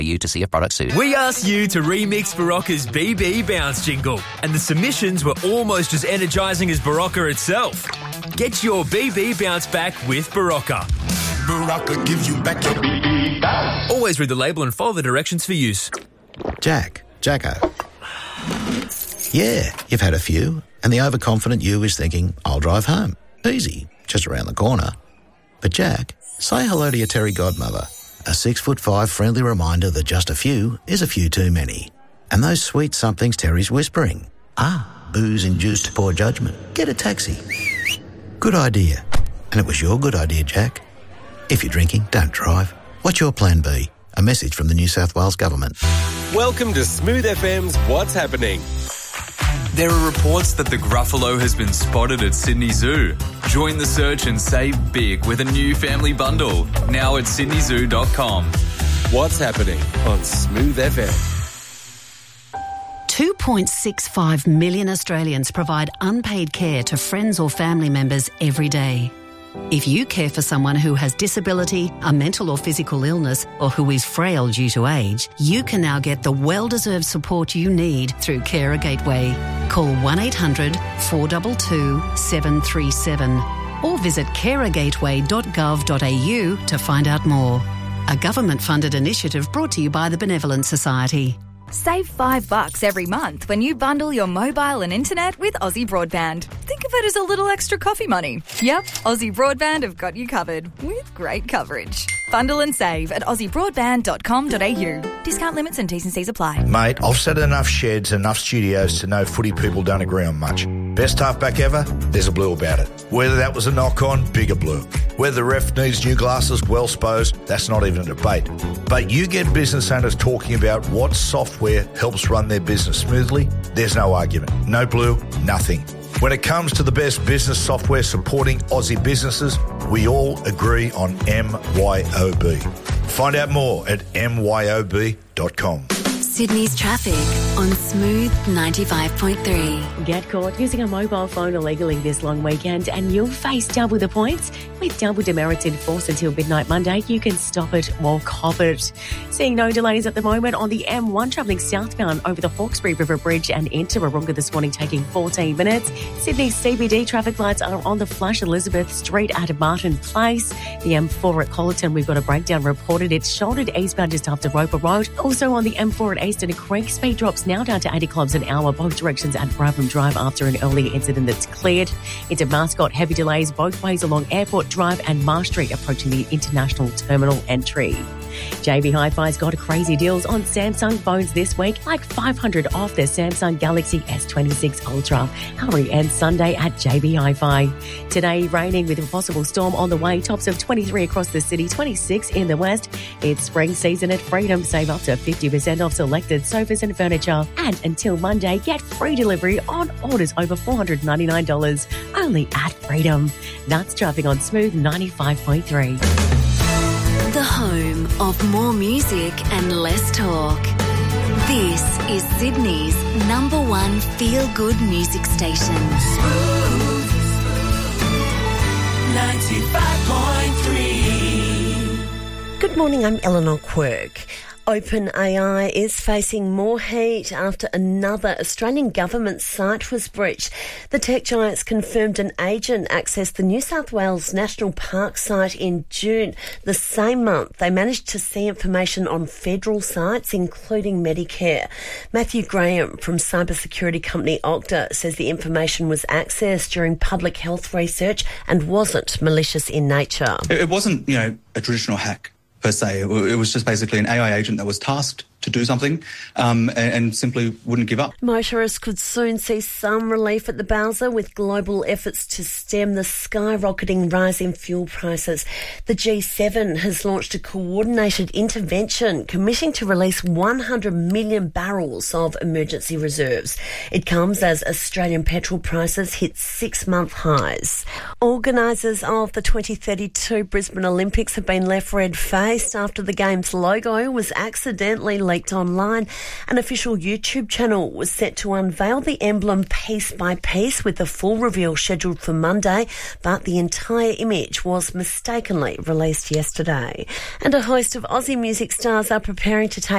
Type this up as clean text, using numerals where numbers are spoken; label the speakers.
Speaker 1: for you to see if product suits.
Speaker 2: We asked you to remix Barocca's BB Bounce jingle, and the submissions were almost as energising as Barocca itself. Get your BB Bounce back with Barocca.
Speaker 3: Barocca gives you back your BB Bounce.
Speaker 2: Always read the label and follow the directions for use.
Speaker 4: Jacko. Yeah, you've had a few, and the overconfident you is thinking, I'll drive home. Easy, just around the corner. But Jack, say hello to your Terry godmother. A 6'5" friendly reminder that just a few is a few too many. And those sweet somethings Terry's whispering. Booze-induced poor judgment. Get a taxi. Good idea. And it was your good idea, Jack. If you're drinking, don't drive. What's your plan B? A message from the New South Wales Government.
Speaker 5: Welcome to Smooth FM's What's Happening.
Speaker 6: There are reports that the Gruffalo has been spotted at Sydney Zoo. Join the search and save big with a new family bundle, now at sydneyzoo.com.
Speaker 5: What's Happening on Smooth FM.
Speaker 7: 2.65 million Australians provide unpaid care to friends or family members every day. If you care for someone who has disability, a mental or physical illness, or who is frail due to age, you can now get the well-deserved support you need through Carer Gateway. Call 1-800-422-737 or visit carergateway.gov.au to find out more. A government-funded initiative brought to you by the Benevolent Society.
Speaker 8: Save $5 every month when you bundle your mobile and internet with Aussie Broadband. Think of it as a little extra coffee money. Yep, Aussie Broadband have got you covered with great coverage. Bundle and save at aussiebroadband.com.au. Discount limits and T's and C's apply.
Speaker 9: Mate, I've set enough sheds, enough studios to know footy people don't agree on much. Best halfback ever? There's a blue about it. Whether that was a knock-on, bigger blue. Whether the ref needs new glasses, well supposed, that's not even a debate. But you get business owners talking about what software helps run their business smoothly, there's no argument. No blue, nothing. When it comes to the best business software supporting Aussie businesses, we all agree on MYOB. Find out more at myob.com.
Speaker 10: Sydney's traffic on Smooth 95.3.
Speaker 11: Get caught using a mobile phone illegally this long weekend and you'll face double the points. With double demerits in force until midnight Monday, you can stop it or cop it. Seeing no delays at the moment on the M1 travelling southbound over the Hawkesbury River Bridge and into Wahroonga this morning, taking 14 minutes. Sydney's CBD traffic lights are on the flash Elizabeth Street at Martin Place. The M4 at Colleton, we've got a breakdown reported. It's shouldered eastbound just after Roper Road. Also on the M4 at Eastern Creek, speed drops now down to 80 kilometres an hour, both directions at Brabham Drive after an earlier incident that's cleared. Into Mascot, heavy delays both ways along Airport Drive and Marsh Street approaching the International Terminal entry. JB Hi-Fi's got crazy deals on Samsung phones this week, like $500 off their Samsung Galaxy S26 Ultra. Hurry and Sunday at JB Hi-Fi. Today, raining with a possible storm on the way. Tops of 23 across the city, 26 in the west. It's spring season at Freedom. Save up to 50% off selected sofas and furniture. And until Monday, get free delivery on orders over $499 only at Freedom. That's traffic on Smooth 95.3.
Speaker 10: The home of more music and less talk. This is Sydney's #1 feel-good music station.
Speaker 12: Smooth 95.3.
Speaker 13: Good morning, I'm Eleanor Quirk. OpenAI is facing more heat after another Australian government site was breached. The tech giants confirmed an agent accessed the New South Wales National Park site in June. The same month, they managed to see information on federal sites, including Medicare. Matthew Graham from cybersecurity company Okta says the information was accessed during public health research and wasn't malicious in nature.
Speaker 14: It wasn't, a traditional hack per se. It was just basically an AI agent that was tasked to do something and simply wouldn't give up.
Speaker 13: Motorists could soon see some relief at the bowser with global efforts to stem the skyrocketing rise in fuel prices. The G7 has launched a coordinated intervention committing to release 100 million barrels of emergency reserves. It comes as Australian petrol prices hit 6-month highs. Organisers of the 2032 Brisbane Olympics have been left red-faced after the Games logo was accidentally leaked online. An official YouTube channel was set to unveil the emblem piece by piece, with the full reveal scheduled for Monday, but the entire image was mistakenly released yesterday. And a host of Aussie music stars are preparing to take